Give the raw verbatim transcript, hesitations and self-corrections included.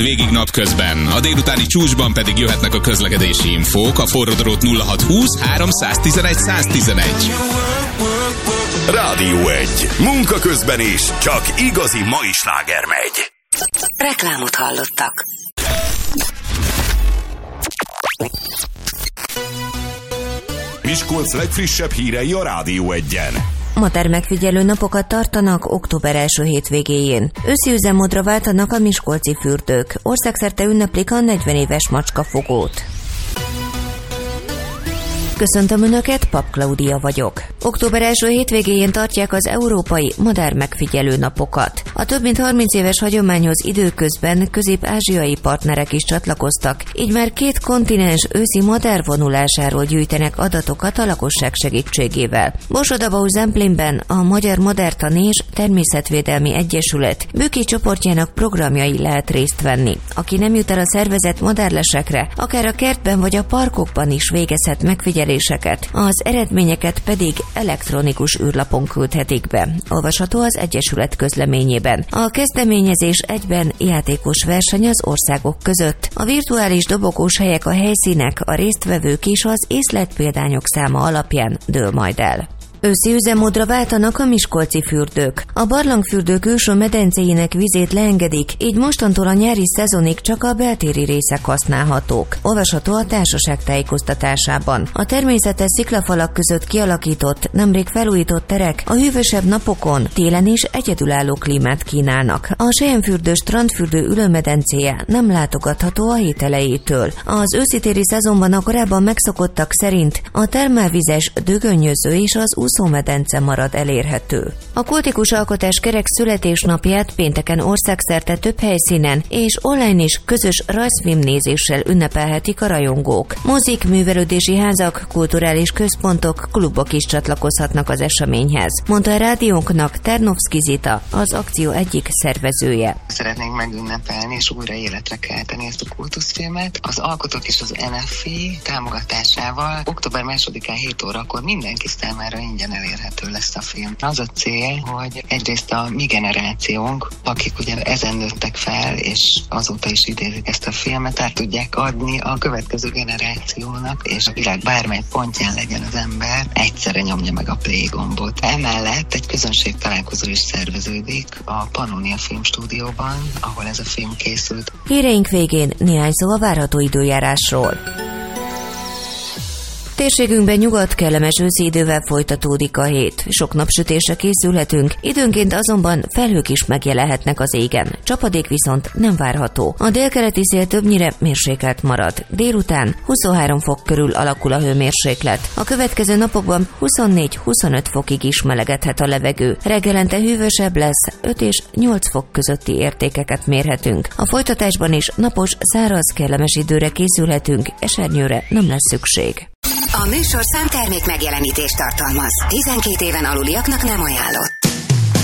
Végig napközben, a délutáni csúcsban pedig jöhetnek a közlekedési infók, a forradalót nulla hat húsz három tizenegy száz tizenegy. Rádió egy. Munka közben is, csak igazi mai sláger megy. Reklámot hallottak. Miskolc legfrissebb hírei a Rádió egyen. Madármegfigyelő napokat tartanak október első hétvégéjén. Őszi üzemmódra váltanak a miskolci fürdők. Országszerte ünneplik a negyven éves macskafogót. Köszöntöm Önöket, Pap Klaudia vagyok. Október első hétvégéjén tartják az európai madármegfigyelő napokat. A több mint harminc éves hagyományhoz időközben közép-ázsiai partnerek is csatlakoztak, így már két kontinens őszi madárvonulásáról gyűjtenek adatokat a lakosság segítségével. Borsod-Abaúj-Zemplénben a Magyar Madártani és Természetvédelmi Egyesület bőki csoportjának programjai lehet részt venni. Aki nem jut el a szervezett madárlesekre, akár a kertben vagy a parkokban is végezhet megfigyeléseket, az eredményeket pedig elektronikus űrlapon küldhetik be. Olvasható az Egyesület közleményében. A kezdeményezés egyben játékos verseny az országok között. A virtuális dobogós helyek, a helyszínek, a résztvevők és az észletpéldányok száma alapján dől majd el. Őszi üzemmódra váltanak a miskolci fürdők. A barlangfürdő külső medencéinek vizét leengedik, így mostantól a nyári szezonig csak a beltéri részek használhatók. Olvasható a társaság tájékoztatásában. A természetes sziklafalak között kialakított, nemrég felújított terek a hűvösebb napokon télen is egyedülálló klímát kínálnak. A selyemfürdő strandfürdő ülőmedencéje nem látogatható a hét elejétől. Az őszitéri szezonban a korábban megszokottak szerint a termálvizes, dögönnyöző és az úszómedence marad elérhető. A kultikus alkotás kerek születésnapját pénteken országszerte több helyszínen és online is közös rajzfilmnézéssel ünnepelhetik a rajongók. Mozik, művelődési házak, kulturális központok, klubok is csatlakozhatnak az eseményhez, mondta a rádiónknak Ternovszky Zita, az akció egyik szervezője. Szeretnénk megünnepelni és újra életre kelteni ezt a kultuszfilmet. Az alkotók és az en ef i támogatásával október másodikán hét órakor mindenki számára ingyen elérhető lesz a film. Az a cél, hogy egyrészt a mi generációnk, akik ugye ezen nőttek fel, és azóta is idézik ezt a filmet, át tudják adni a következő generációnak, és a világ bármely pontján legyen az ember, egyszerre nyomja meg a play gombot. Emellett egy közönség találkozó is szerveződik a Pannonia Filmstúdióban, ahol ez a film készült. Híreink végén néhány szó a várható időjárásról. Térségünkben nyugodt, kellemes őszi idővel folytatódik a hét. Sok napsütésre készülhetünk, időnként azonban felhők is megjelenhetnek az égen. Csapadék viszont nem várható. A délkeleti szél többnyire mérsékelt marad. Délután huszonhárom fok körül alakul a hőmérséklet. A következő napokban huszonnégy-huszonöt fokig is melegedhet a levegő. Reggelente hűvösebb lesz, öt és nyolc fok közötti értékeket mérhetünk. A folytatásban is napos, száraz, kellemes időre készülhetünk, esernyőre nem lesz szükség. A műsorszám termék megjelenítést tartalmaz. tizenkét éven aluliaknak nem ajánlott.